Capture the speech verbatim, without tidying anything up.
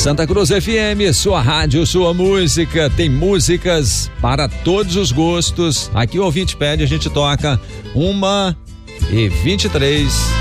Santa Cruz F M, sua rádio, sua música, tem músicas para todos os gostos. Aqui o ouvinte pede, a gente toca uma e vinte e três.